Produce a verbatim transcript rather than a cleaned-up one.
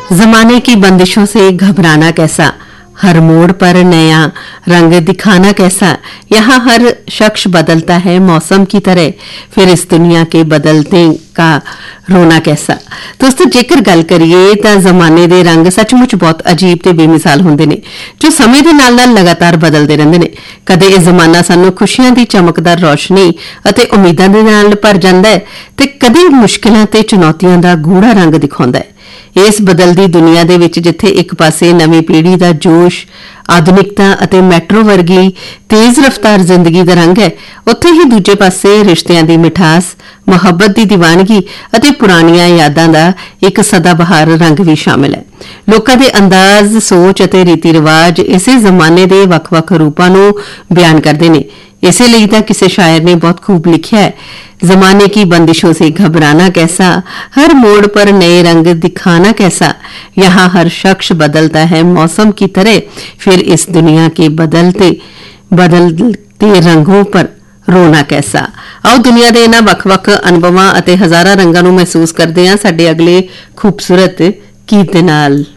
जमाने की बंदिशों से घबराना कैसा, हर मोड़ पर नया रंग दिखाना कैसा, यहाँ हर शख्स बदलता है मौसम की तरह, फिर इस दुनिया के बदलने का रोना कैसा। दोस्तों जेकर गल करिए ਤਾਂ ਜ਼ਮਾਨੇ ਦੇ ਰੰਗ ਸੱਚਮੁੱਚ ਬਹੁਤ ਅਜੀਬ ਤੇ ਬੇਮਿਸਾਲ ਹੁੰਦੇ ਨੇ ਜੋ ਸਮੇਂ ਦੇ ਨਾਲ ਨਾਲ ਲਗਾਤਾਰ ਬਦਲਦੇ ਰਹਿੰਦੇ ਨੇ। ਕਦੇ ਇਹ ਜ਼ਮਾਨਾ ਸਾਨੂੰ ਖੁਸ਼ੀਆਂ ਦੀ ਚਮਕਦਾਰ ਰੋਸ਼ਨੀ ਅਤੇ ਉਮੀਦਾਂ ਦੇ ਨਾਲ ਭਰ ਜਾਂਦਾ ਹੈ ਤੇ ਕਦੇ ਮੁਸ਼ਕਿਲਾਂ ਤੇ ਚੁਣੌਤੀਆਂ ਦਾ ਗੂੜਾ ਰੰਗ ਦਿਖਾਉਂਦਾ ਹੈ। ਇਸ ਬਦਲਦੀ ਦੁਨੀਆ ਦੇ ਵਿੱਚ ਜਿੱਥੇ ਇੱਕ ਪਾਸੇ ਨਵੀਂ ਪੀੜ੍ਹੀ ਦਾ ਜੋਸ਼, ਆਧੁਨਿਕਤਾ ਅਤੇ ਮੈਟਰੋ ਵਰਗੀ ਤੇਜ਼ ਰਫ਼ਤਾਰ ਜ਼ਿੰਦਗੀ ਦਾ ਰੰਗ ਹੈ, ਉੱਥੇ ਹੀ ਦੂਜੇ ਪਾਸੇ ਰਿਸ਼ਤਿਆਂ ਦੀ ਮਿਠਾਸ, ਮੁਹੱਬਤ ਦੀ ਦੀਵਾਨਗੀ ਅਤੇ ਪੁਰਾਣੀਆਂ ਯਾਦਾਂ ਦਾ ਇੱਕ ਸਦਾਬਹਾਰ ਰੰਗ ਵੀ ਸ਼ਾਮਿਲ ਹੈ। ਲੋਕਾਂ ਦੇ ਅੰਦਾਜ਼, ਸੋਚ ਅਤੇ ਰੀਤੀ ਰਿਵਾਜ ਇਸੇ ਜ਼ਮਾਨੇ ਦੇ ਵੱਖ-ਵੱਖ ਰੂਪਾਂ ਨੂੰ ਬਿਆਨ ਕਰਦੇ ਨੇ। इसे लिए तो किसी शायर ने बहुत खूब लिखा है, जमाने की बंदिशों से घबराना कैसा, हर मोड़ पर नए रंग दिखाना कैसा, यहाँ हर शख्स बदलता है मौसम की तरह, फिर इस दुनिया के बदलते बदलते रंगों पर रोना कैसा। आओ दुनिया के इन्हां वख-वख अनुभवां अते हज़ारां रंगां नूं महसूस करदे हां साडे अगले खूबसूरत गीत दे नाल।